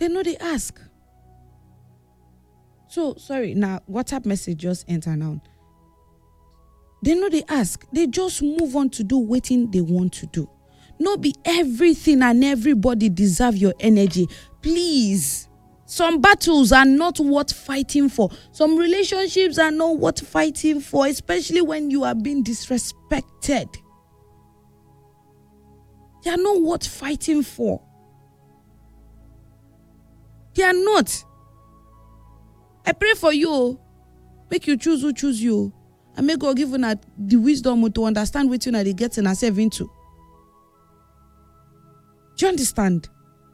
They know they ask. So, sorry, now WhatsApp message just enter now. They know they ask. They just move on to do what they want to do. No be everything and everybody deserve your energy. Please. Some battles are not worth fighting for. Some relationships are not worth fighting for, especially when you are being disrespected. They are not worth fighting for. They are not. I pray for you. Make you choose who choose you. And may God give you the wisdom to understand what they get in yourself into. Do you understand?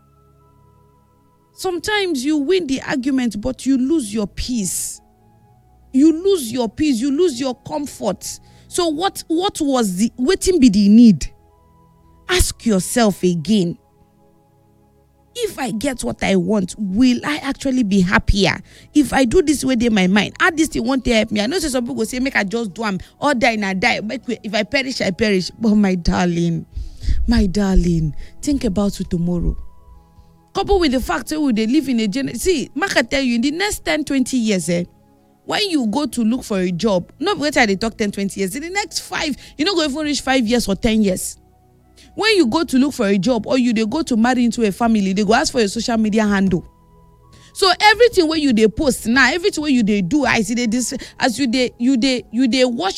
Sometimes you win the argument, but you lose your peace. You lose your peace. You lose your comfort. So what was the waiting be the need? Ask yourself again. If I get what I want, will I actually be happier? If I do this way in my mind, this thing won't help me. I know some people go say, make I just do them, or die and I die. If I perish, I perish. But my darling, think about it tomorrow. Coupled with the fact that they live in a generation. See, Mark, I tell you, in the next 10, 20 years, when you go to look for a job, not wait till they talk 10, 20 years, in the next 5, you're not going to reach 5 years or 10 years. When you go to look for a job or they go to marry into a family, they go ask for your social media handle. So everything where you they post now, everything where you they do, I see they this as you they watch